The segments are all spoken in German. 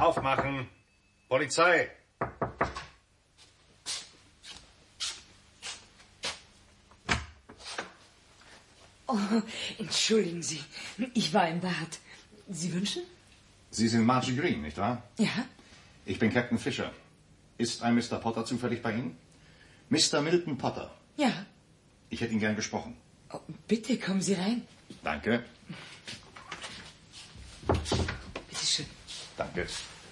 Aufmachen. Polizei. Oh, entschuldigen Sie. Ich war im Bad. Sie wünschen? Sie sind Margie Green, nicht wahr? Ja. Ich bin Captain Fisher. Ist ein Mr. Potter zufällig bei Ihnen? Mr. Milton Potter. Ja. Ich hätte ihn gern gesprochen. Oh, bitte, kommen Sie rein. Danke. Bitte schön. Danke.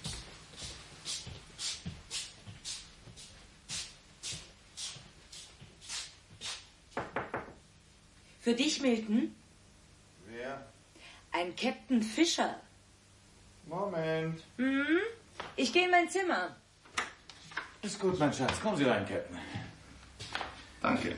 Für dich, Milton? Wer? Ein Captain Fisher. Moment. Ich gehe in mein Zimmer. Ist gut, mein Schatz. Kommen Sie rein, Captain. Danke.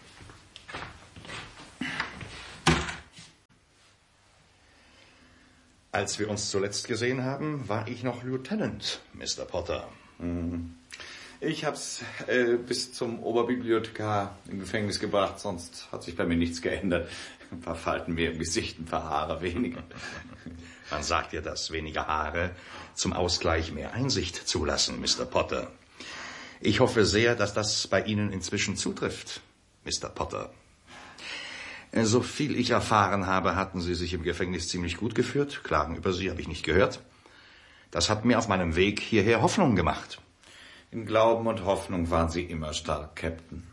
Als wir uns zuletzt gesehen haben, war ich noch Lieutenant, Mr. Potter. Ich hab's bis zum Oberbibliothekar im Gefängnis gebracht, sonst hat sich bei mir nichts geändert. Ein paar Falten mehr im Gesicht, ein paar Haare weniger. Man sagt ja, dass weniger Haare zum Ausgleich mehr Einsicht zulassen, Mr. Potter. Ich hoffe sehr, dass das bei Ihnen inzwischen zutrifft, Mr. Potter. So viel ich erfahren habe, hatten Sie sich im Gefängnis ziemlich gut geführt. Klagen über Sie habe ich nicht gehört. Das hat mir auf meinem Weg hierher Hoffnung gemacht. In Glauben und Hoffnung waren Sie immer stark, Captain.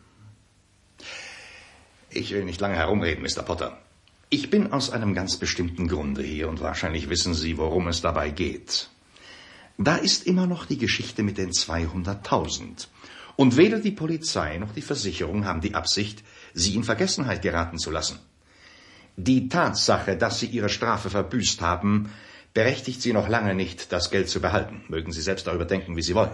Ich will nicht lange herumreden, Mr. Potter. Ich bin aus einem ganz bestimmten Grunde hier und wahrscheinlich wissen Sie, worum es dabei geht. Da ist immer noch die Geschichte mit den 200.000. Und weder die Polizei noch die Versicherung haben die Absicht, Sie in Vergessenheit geraten zu lassen. Die Tatsache, dass Sie Ihre Strafe verbüßt haben, berechtigt Sie noch lange nicht, das Geld zu behalten. Mögen Sie selbst darüber denken, wie Sie wollen.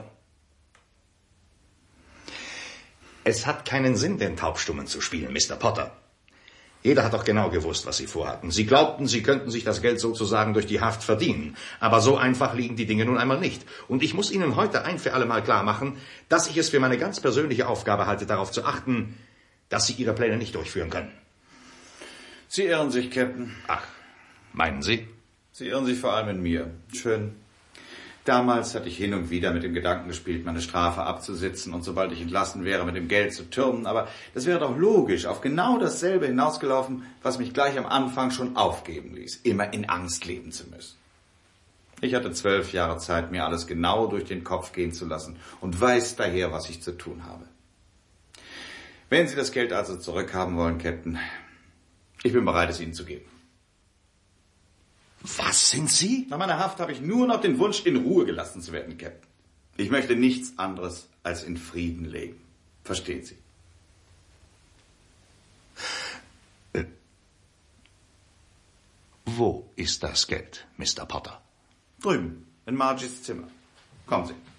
Es hat keinen Sinn, den Taubstummen zu spielen, Mr. Potter. Jeder hat doch genau gewusst, was Sie vorhatten. Sie glaubten, Sie könnten sich das Geld sozusagen durch die Haft verdienen. Aber so einfach liegen die Dinge nun einmal nicht. Und ich muss Ihnen heute ein für alle Mal klar machen, dass ich es für meine ganz persönliche Aufgabe halte, darauf zu achten, dass Sie Ihre Pläne nicht durchführen können. Sie irren sich, Captain. Ach, meinen Sie? Sie irren sich vor allem in mir. Schön. Damals hatte ich hin und wieder mit dem Gedanken gespielt, meine Strafe abzusitzen und sobald ich entlassen wäre, mit dem Geld zu türmen. Aber das wäre doch logisch auf genau dasselbe hinausgelaufen, was mich gleich am Anfang schon aufgeben ließ, immer in Angst leben zu müssen. Ich hatte 12 Jahre Zeit, mir alles genau durch den Kopf gehen zu lassen und weiß daher, was ich zu tun habe. Wenn Sie das Geld also zurückhaben wollen, Captain, ich bin bereit, es Ihnen zu geben. Was sind Sie? Nach meiner Haft habe ich nur noch den Wunsch, in Ruhe gelassen zu werden, Captain. Ich möchte nichts anderes als in Frieden leben. Verstehen Sie? Wo ist das Geld, Mr. Potter? Drüben, in Margies Zimmer. Kommen Sie.